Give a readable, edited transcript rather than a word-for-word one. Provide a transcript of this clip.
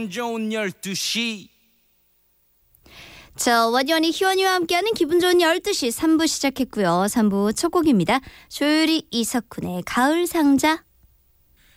기분 좋은 12시. 자, 원현이 희원이와 함께하는 기분 좋은 12시 3부 시작했고요. 3부 첫 곡입니다. 조유리 이석훈의 가을 상자.